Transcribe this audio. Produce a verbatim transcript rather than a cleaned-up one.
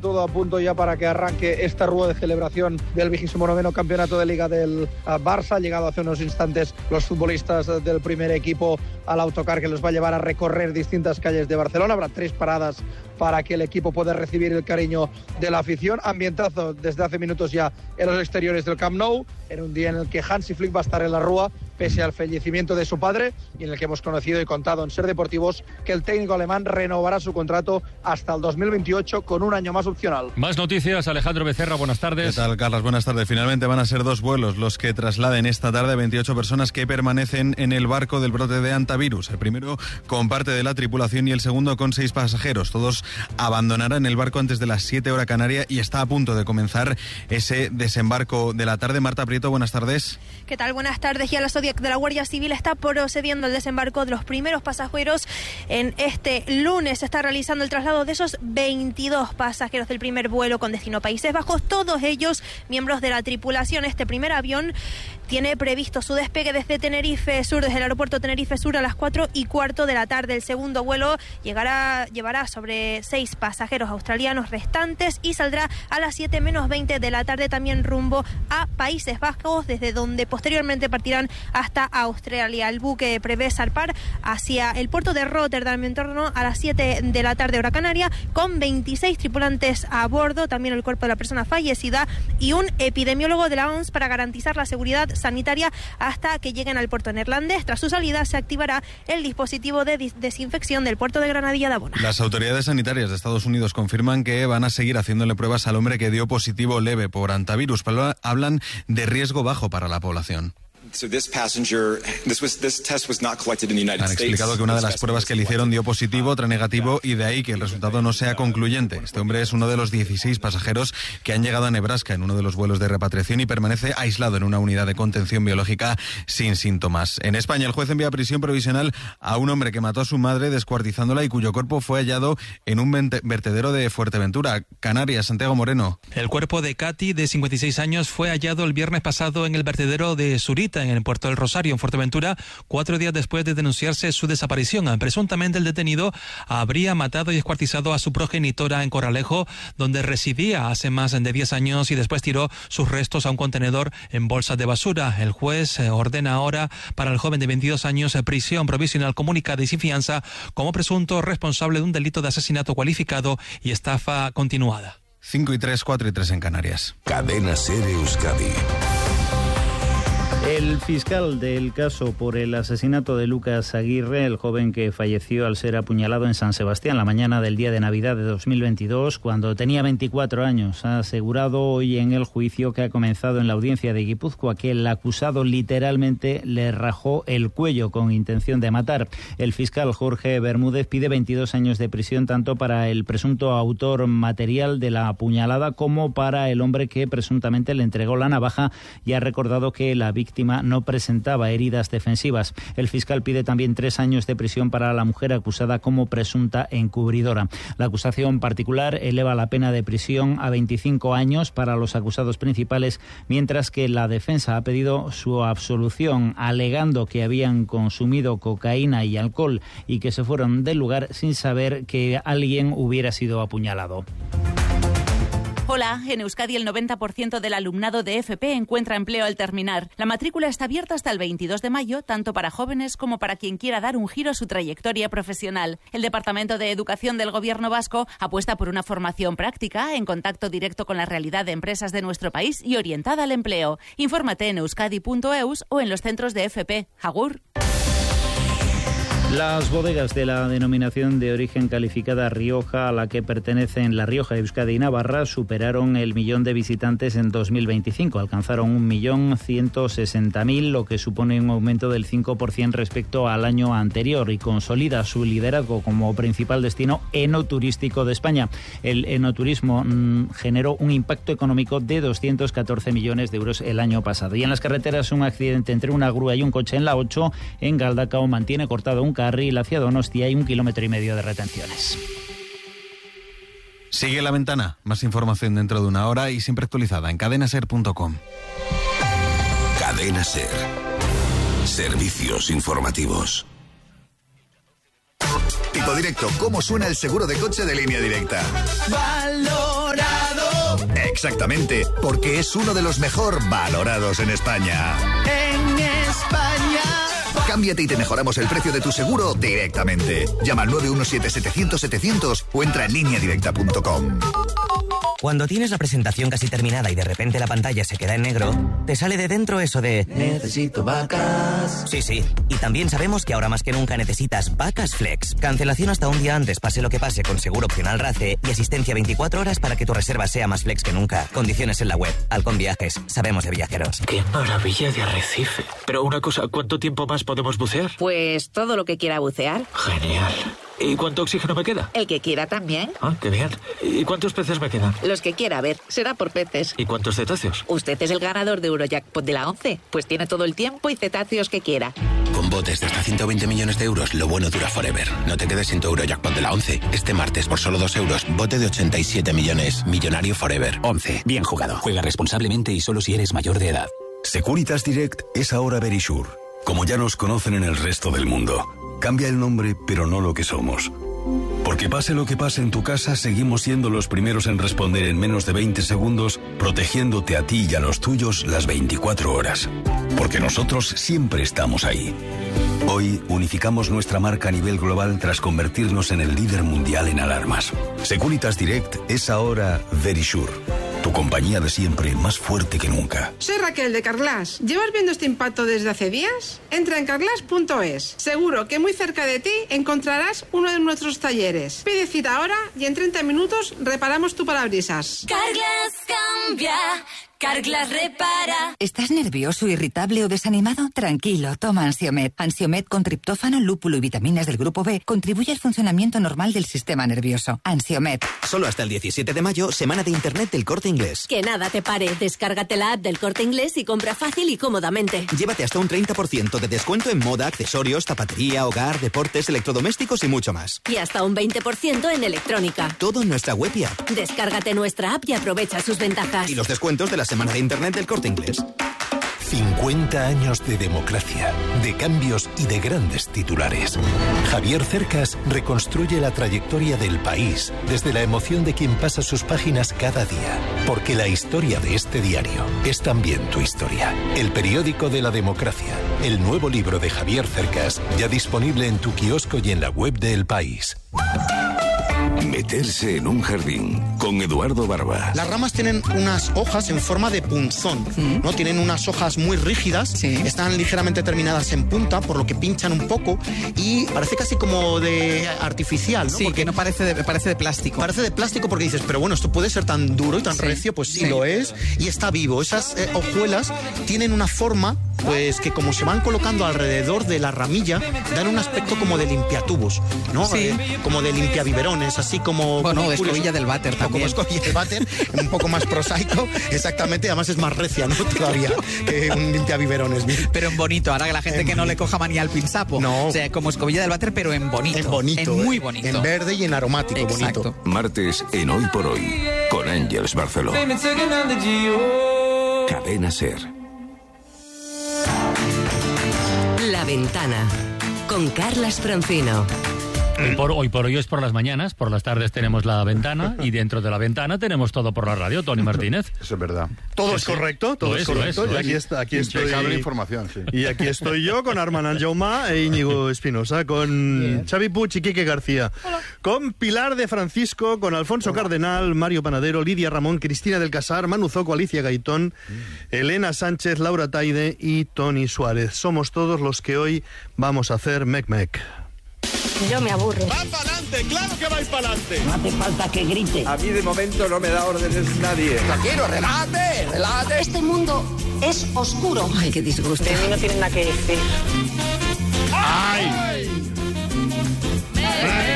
todo a punto ya para que arranque esta rueda de celebración del vigésimo noveno campeonato de Liga del Barça. Han llegado hace unos instantes los futbolistas del primer equipo al autocar que los va a llevar a recorrer distintas calles de Barcelona. Habrá tres paradas para que el equipo pueda recibir el cariño de la afición. Ambientazo desde hace minutos ya en los exteriores del Camp Nou, en un día en el que Hansi Flick va a estar en la Rúa pese al fallecimiento de su padre, y en el que hemos conocido y contado en Ser Deportivos que el técnico alemán renovará su contrato hasta el dos mil veintiocho con un año más opcional. Más noticias, Alejandro Becerra, buenas tardes. ¿Qué tal, Carlos? Buenas tardes. Finalmente van a ser dos vuelos los que trasladen esta tarde veintiocho personas que permanecen en el barco del brote de hantavirus. El primero con parte de la tripulación y el segundo con seis pasajeros. Todos abandonarán el barco antes de las siete hora canaria y está a punto de comenzar ese desembarco de la tarde. Marta Prieto, buenas tardes. ¿Qué tal? Buenas tardes. Ya la Zodiac de la Guardia Civil está procediendo al desembarco de los primeros pasajeros. En este lunes se está realizando el traslado de esos veintidós pasajeros del primer vuelo con destino a Países Bajos, todos ellos miembros de la tripulación. Este primer avión tiene previsto su despegue desde Tenerife Sur, desde el aeropuerto Tenerife Sur a las cuatro y cuarto de la tarde. El segundo vuelo llegará, llevará sobre seis pasajeros australianos restantes y saldrá a las siete menos veinte de la tarde también rumbo a Países Bajos, desde donde posteriormente partirán hasta Australia. El buque prevé zarpar hacia el puerto de Rotterdam en torno a las siete de la tarde hora canaria, con veintiséis tripulantes a bordo, también el cuerpo de la persona fallecida y un epidemiólogo de la O M S para garantizar la seguridad sanitaria hasta que lleguen al puerto neerlandés. Tras su salida se activará el dispositivo de desinfección del puerto de Granadilla de Abona. Las autoridades sanitarias de Estados Unidos confirman que van a seguir haciéndole pruebas al hombre que dio positivo leve por hantavirus, pero hablan de riesgo bajo para la población. So this passenger, this was, this test was not collected in the United Han explicado que una de las pruebas que le hicieron dio positivo, otra negativo, y de ahí que el resultado no sea concluyente. Este hombre es uno de los dieciséis pasajeros que han llegado a Nebraska en uno de los vuelos de repatriación y permanece aislado en una unidad de contención biológica sin síntomas. En España, el juez envía a prisión provisional a un hombre que mató a su madre descuartizándola y cuyo cuerpo fue hallado en un vertedero de Fuerteventura, Canarias. Santiago Moreno. El cuerpo de Katy, de cincuenta y seis años, fue hallado el viernes pasado en el vertedero de Zurita, en el puerto del Rosario, en Fuerteventura, cuatro días después de denunciarse su desaparición. Presuntamente el detenido habría matado y descuartizado a su progenitora en Corralejo, donde residía hace más de diez años, y después tiró sus restos a un contenedor en bolsas de basura. El juez ordena ahora para el joven de veintidós años prisión provisional comunicada y sin fianza como presunto responsable de un delito de asesinato cualificado y estafa continuada. cinco y tres, cuatro y tres en Canarias. Cadena SER Euskadi. El fiscal del caso por el asesinato de Lucas Aguirre, el joven que falleció al ser apuñalado en San Sebastián la mañana del día de Navidad de dos mil veintidós, cuando tenía veinticuatro años, ha asegurado hoy en el juicio que ha comenzado en la audiencia de Guipúzcoa que el acusado literalmente le rajó el cuello con intención de matar. El fiscal Jorge Bermúdez pide veintidós años de prisión tanto para el presunto autor material de la apuñalada como para el hombre que presuntamente le entregó la navaja, y ha recordado que la víctima no presentaba heridas defensivas. El fiscal pide también tres años de prisión para la mujer acusada como presunta encubridora. La acusación particular eleva la pena de prisión a veinticinco años para los acusados principales, mientras que la defensa ha pedido su absolución, alegando que habían consumido cocaína y alcohol y que se fueron del lugar sin saber que alguien hubiera sido apuñalado. Hola, en Euskadi el noventa por ciento del alumnado de F P encuentra empleo al terminar. La matrícula está abierta hasta el veintidós de mayo, tanto para jóvenes como para quien quiera dar un giro a su trayectoria profesional. El Departamento de Educación del Gobierno vasco apuesta por una formación práctica, en contacto directo con la realidad de empresas de nuestro país y orientada al empleo. Infórmate en euskadi punto eus o en los centros de F P. Agur. Las bodegas de la denominación de origen calificada Rioja, a la que pertenecen La Rioja, Euskadi y Navarra, superaron el millón de visitantes en dos mil veinticinco. Alcanzaron un millón ciento sesenta mil, lo que supone un aumento del cinco por ciento respecto al año anterior, y consolida su liderazgo como principal destino enoturístico de España. El enoturismo mmm, generó un impacto económico de doscientos catorce millones de euros el año pasado. Y en las carreteras, un accidente entre una grúa y un coche en la ocho, en Galdacao, mantiene cortado un carril hacia Donostia y un kilómetro y medio de retenciones. Sigue La Ventana. Más información dentro de una hora y siempre actualizada en cadena ser punto com. Cadena SER. Servicios informativos. Tipo Directo, ¿cómo suena el seguro de coche de Línea Directa? Valora Exactamente, porque es uno de los mejor valorados en España. En España. Cámbiate y te mejoramos el precio de tu seguro directamente. Llama al nueve uno siete, setecientos, setecientos o entra en línea directa punto com. Cuando tienes la presentación casi terminada y de repente la pantalla se queda en negro, te sale de dentro eso de... Necesito vacas. Sí, sí. Y también sabemos que ahora más que nunca necesitas Vacas Flex. Cancelación hasta un día antes, pase lo que pase, con seguro opcional RACE y asistencia veinticuatro horas para que tu reserva sea más flex que nunca. Condiciones en la web. Halcón Viajes. Sabemos de viajeros. ¡Qué maravilla de arrecife! Pero una cosa, ¿cuánto tiempo más podemos bucear? Pues todo lo que quiera bucear. Genial. ¿Y cuánto oxígeno me queda? El que quiera también. Ah, qué bien. ¿Y cuántos peces me quedan? Los que quiera, a ver, será por peces. ¿Y cuántos cetáceos? Usted es el ganador de Eurojackpot de la once, pues tiene todo el tiempo y cetáceos que quiera. Con botes de hasta ciento veinte millones de euros, lo bueno dura forever. No te quedes sin tu Eurojackpot de la once. Este martes, por solo dos euros, bote de ochenta y siete millones. Millonario forever. once. Bien jugado. Juega responsablemente y solo si eres mayor de edad. Securitas Direct es ahora Verisure. Como ya nos conocen en el resto del mundo. Cambia el nombre, pero no lo que somos. Porque pase lo que pase en tu casa, seguimos siendo los primeros en responder en menos de veinte segundos, protegiéndote a ti y a los tuyos las veinticuatro horas. Porque nosotros siempre estamos ahí. Hoy unificamos nuestra marca a nivel global tras convertirnos en el líder mundial en alarmas. Securitas Direct es ahora Verisure. Tu compañía de siempre, más fuerte que nunca. Soy Raquel de Carglass. ¿Llevas viendo este impacto desde hace días? Entra en carglass punto es. Seguro que muy cerca de ti encontrarás uno de nuestros talleres. Pide cita ahora y en treinta minutos reparamos tu parabrisas. Carglass cambia. Carglass repara. ¿Estás nervioso, irritable o desanimado? Tranquilo, toma Ansiomed. Ansiomed con triptófano, lúpulo y vitaminas del grupo B contribuye al funcionamiento normal del sistema nervioso. Ansiomed. Solo hasta el diecisiete de mayo, semana de internet del Corte Inglés. Que nada te pare. Descárgate la app del Corte Inglés y compra fácil y cómodamente. Llévate hasta un treinta por ciento de descuento en moda, accesorios, zapatería, hogar, deportes, electrodomésticos y mucho más. Y hasta un veinte por ciento en electrónica. Todo en nuestra web y app. Descárgate nuestra app y aprovecha sus ventajas. Y los descuentos de la semana de internet del Corte Inglés. cincuenta años de democracia, de cambios y de grandes titulares. Javier Cercas reconstruye la trayectoria del país desde la emoción de quien pasa sus páginas cada día. Porque la historia de este diario es también tu historia. El periódico de la democracia. El nuevo libro de Javier Cercas, ya disponible en tu kiosco y en la web de El País. Meterse en un jardín con Eduardo Barba. Las ramas tienen unas hojas en forma de punzón, ¿no? Tienen unas hojas muy rígidas, sí. Están ligeramente terminadas en punta, por lo que pinchan un poco y parece casi como de artificial, ¿no? Sí, porque que no parece de, parece de plástico. Parece de plástico porque dices, pero bueno, esto puede ser tan duro y tan sí. recio, pues sí, sí lo es, y está vivo. Esas eh, hojuelas tienen una forma, pues que como se van colocando alrededor de la ramilla, dan un aspecto como de limpiatubos, ¿no? Sí. Eh, como de limpiabiberones, así como... Bueno, como de escobilla del váter también. Como escobilla del váter, un poco más prosaico, exactamente, además es más recia, ¿no? Todavía, que un limpiabiberones. Pero en bonito, ahora que la gente en que no le coja manía al pinsapo. No. O sea, como escobilla del váter, pero en bonito. En bonito. En muy bonito. En verde y en aromático. Exacto. Bonito. Martes en Hoy por Hoy, con Ángeles Barceló. Cadena Ser. La Ventana, con Carlas Francino. Hoy por, hoy por hoy es por las mañanas, por las tardes tenemos la ventana y dentro de la ventana tenemos todo por la radio. Tony Martínez. Eso es verdad. Todo sí, es correcto, todo es, es correcto. Es, y aquí, está, aquí estoy. información, sí. Y aquí estoy yo con Armand Anjaumá e Íñigo Espinosa, con Bien. Xavi Puig y Quique García, Hola. Con Pilar de Francisco, con Alfonso Hola. Cardenal, Mario Panadero, Lidia Ramón, Cristina del Casar, Manu Zoco, Alicia Gaitón, mm. Elena Sánchez, Laura Taide y Tony Suárez. Somos todos los que hoy vamos a hacer Mec Mec. Yo me aburro. ¡Va para adelante! ¡Claro que vais para adelante! No hace falta que grite. A mí de momento no me da órdenes nadie. Tranquilo, relájate, relájate. Este mundo es oscuro. Ay, qué disgusto. De mí no tienen nada que decir. ¡Ay! ¡Ay!